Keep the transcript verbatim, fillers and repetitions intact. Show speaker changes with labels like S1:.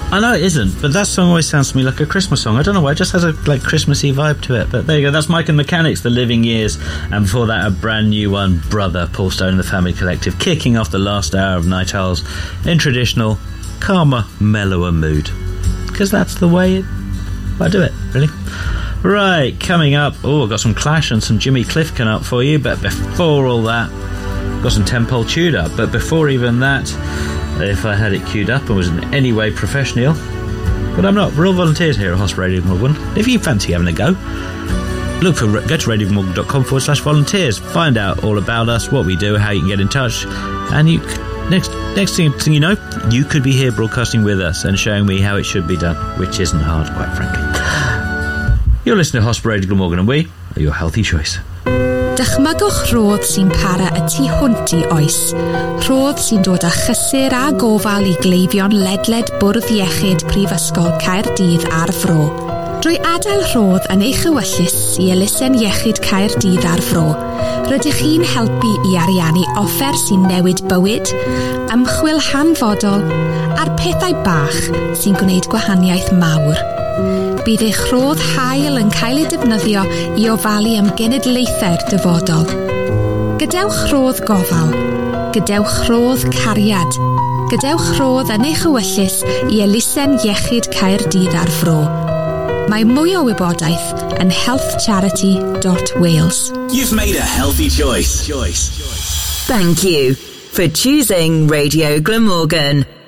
S1: I know it isn't, but that song always sounds to me like a Christmas song. I don't know why, it just has a like Christmassy vibe to it. But there you go, that's Mike and the Mechanics, The Living Years, and before that a brand new one, Brother, Paul Stone and the Family Collective, kicking off the last hour of Night Owls in traditional, calmer, mellower mood. Because that's the way it, I do it, really. Right, coming up, oh, I've got some Clash and some Jimmy Cliff coming up for you, but before all that, got some Ten-Pole queued up. But before even that, if I had it queued up and was in any way professional, but I'm not. We're all volunteers here at Hosp Radio Glamorgan. If you fancy having a go, look for go to radioglamorgan.com forward slash volunteers. Find out all about us, what we do, how you can get in touch, and you next next thing, thing you know, you could be here broadcasting with us and showing me how it should be done, which isn't hard, quite frankly. You're listening to Hosp Radio Glamorgan, and we are your healthy choice.
S2: Dychmygwch rodd sy'n para y tu hwnt i oes. Rodd sy'n dod â chysur a gofal i gleifion ledled bwrdd iechyd Prifysgol Caerdydd ar Fro. Drwy adael rodd yn eich ewyllus i elusen iechyd Caerdydd ar Fro, rydych chi'n helpu i ariannu offer sy'n newid bywyd, ymchwil hanfodol, a'r pethau bach sy'n gwneud gwahaniaeth mawr. Bydd eich rodd hael yn cael ei defnyddio i ofalu am genedlaethau'r dyfodol. Gadewch rodd gofal, gadewch rodd cariad, gadewch rodd yn eich ewyllus i elusen iechyd Caerdydd ar Fro. Mae mwy o wybodaeth yn health charity dot wales.
S3: You've made a healthy choice. Choice.
S4: Thank you for choosing Radio Glamorgan.